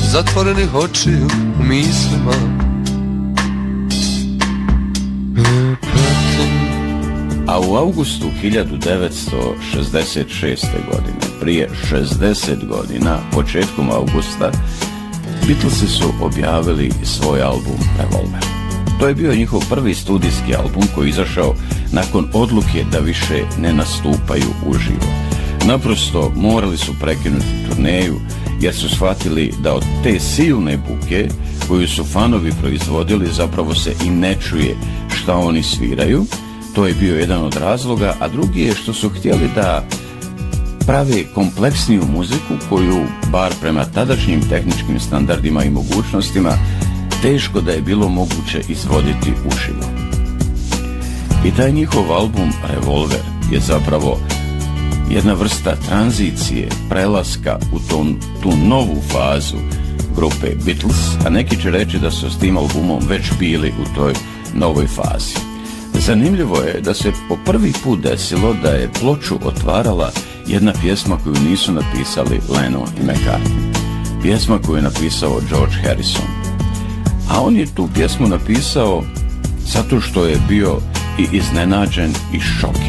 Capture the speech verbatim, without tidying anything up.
zatvorenih očiju u mislima pratim. A u avgustu hiljadu devetsto šezdeset šeste. godine, prije šezdeset godina, početkom avgusta, Beatlesi su objavili svoj album Revolver. To je bio njihov prvi studijski album koji je izašao nakon odluke da više ne nastupaju uživo. Naprosto morali su prekinuti turneju jer su shvatili da od te silne buke koju su fanovi proizvodili zapravo se i ne čuje šta oni sviraju. To je bio jedan od razloga, a drugi je što su htjeli da prave kompleksniju muziku koju, bar prema tadašnjim tehničkim standardima i mogućnostima, teško da je bilo moguće izvoditi uživo. I taj njihov album Revolver je zapravo jedna vrsta tranzicije, prelaska u ton, tu novu fazu grupe Beatles, a neki će reći da su s tim albumom već bili u toj novoj fazi. Zanimljivo je da se po prvi put desilo da je ploču otvarala jedna pjesma koju nisu napisali Lennon i McCartney. Pjesma koju je napisao George Harrison. A on je tu pjesmu napisao zato što je bio i iznenađen i šokiran.